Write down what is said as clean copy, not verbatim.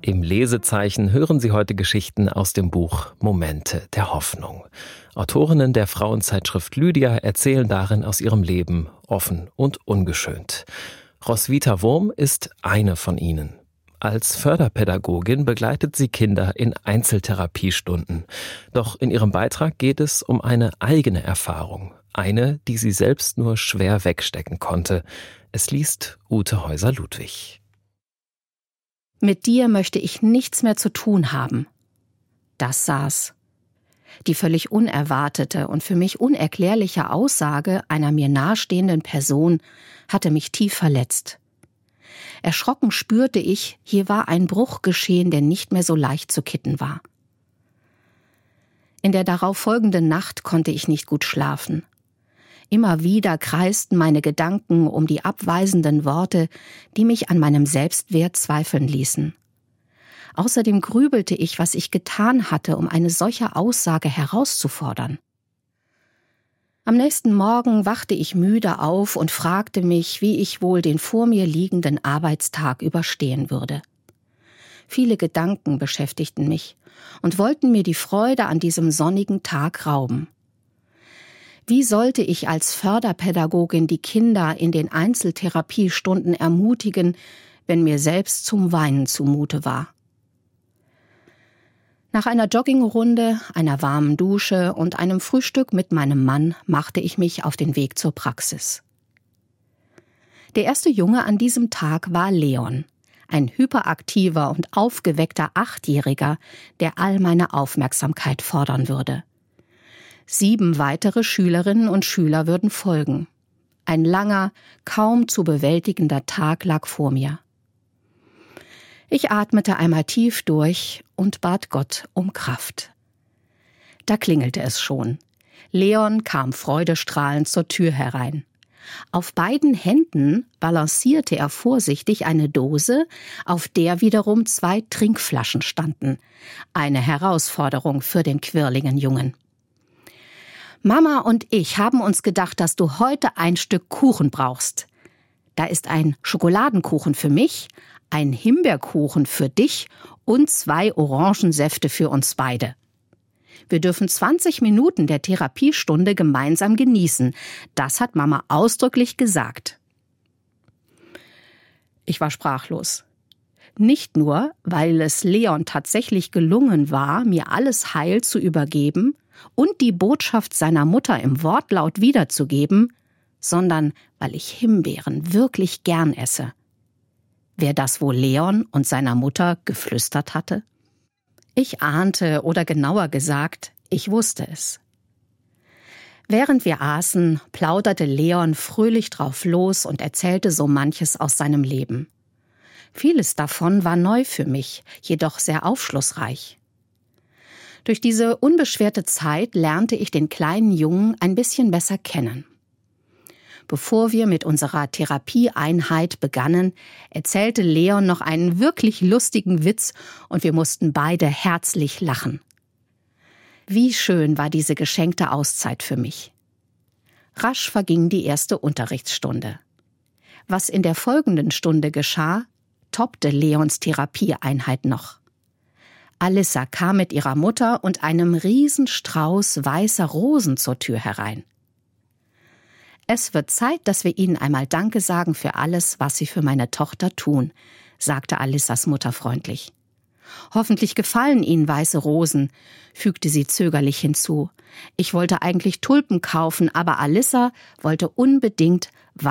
Im Lesezeichen hören Sie heute Geschichten aus dem Buch Momente der Hoffnung. Autorinnen der Frauenzeitschrift Lydia erzählen darin aus ihrem Leben, offen und ungeschönt. Roswitha Wurm ist eine von ihnen. Als Förderpädagogin begleitet sie Kinder in Einzeltherapiestunden. Doch in ihrem Beitrag geht es um eine eigene Erfahrung. Eine, die sie selbst nur schwer wegstecken konnte. Es liest Ute Häuser-Ludwig. Mit dir möchte ich nichts mehr zu tun haben. Das saß. Die völlig unerwartete und für mich unerklärliche Aussage einer mir nahestehenden Person hatte mich tief verletzt. Erschrocken spürte ich, hier war ein Bruch geschehen, der nicht mehr so leicht zu kitten war. In der darauf folgenden Nacht konnte ich nicht gut schlafen. Immer wieder kreisten meine Gedanken um die abweisenden Worte, die mich an meinem Selbstwert zweifeln ließen. Außerdem grübelte ich, was ich getan hatte, um eine solche Aussage herauszufordern. Am nächsten Morgen wachte ich müde auf und fragte mich, wie ich wohl den vor mir liegenden Arbeitstag überstehen würde. Viele Gedanken beschäftigten mich und wollten mir die Freude an diesem sonnigen Tag rauben. Wie sollte ich als Förderpädagogin die Kinder in den Einzeltherapiestunden ermutigen, wenn mir selbst zum Weinen zumute war? Nach einer Joggingrunde, einer warmen Dusche und einem Frühstück mit meinem Mann machte ich mich auf den Weg zur Praxis. Der erste Junge an diesem Tag war Leon, ein hyperaktiver und aufgeweckter Achtjähriger, der all meine Aufmerksamkeit fordern würde. 7 weitere Schülerinnen und Schüler würden folgen. Ein langer, kaum zu bewältigender Tag lag vor mir. Ich atmete einmal tief durch und bat Gott um Kraft. Da klingelte es schon. Leon kam freudestrahlend zur Tür herein. Auf beiden Händen balancierte er vorsichtig eine Dose, auf der wiederum 2 Trinkflaschen standen. Eine Herausforderung für den quirligen Jungen. Mama und ich haben uns gedacht, dass du heute ein Stück Kuchen brauchst. Da ist ein Schokoladenkuchen für mich, ein Himbeerkuchen für dich und 2 Orangensäfte für uns beide. Wir dürfen 20 Minuten der Therapiestunde gemeinsam genießen. Das hat Mama ausdrücklich gesagt. Ich war sprachlos. Nicht nur, weil es Leon tatsächlich gelungen war, mir alles heil zu übergeben und die Botschaft seiner Mutter im Wortlaut wiederzugeben, sondern weil ich Himbeeren wirklich gern esse. Wer das wohl Leon und seiner Mutter geflüstert hatte? Ich ahnte, oder genauer gesagt, ich wusste es. Während wir aßen, plauderte Leon fröhlich drauf los und erzählte so manches aus seinem Leben. Vieles davon war neu für mich, jedoch sehr aufschlussreich. Durch diese unbeschwerte Zeit lernte ich den kleinen Jungen ein bisschen besser kennen. Bevor wir mit unserer Therapieeinheit begannen, erzählte Leon noch einen wirklich lustigen Witz und wir mussten beide herzlich lachen. Wie schön war diese geschenkte Auszeit für mich. Rasch verging die erste Unterrichtsstunde. Was in der folgenden Stunde geschah, toppte Leons Therapieeinheit noch. Alissa kam mit ihrer Mutter und einem Riesenstrauß weißer Rosen zur Tür herein. »Es wird Zeit, dass wir Ihnen einmal Danke sagen für alles, was Sie für meine Tochter tun«, sagte Alissas Mutter freundlich. »Hoffentlich gefallen Ihnen weiße Rosen«, fügte sie zögerlich hinzu. »Ich wollte eigentlich Tulpen kaufen, aber Alissa wollte unbedingt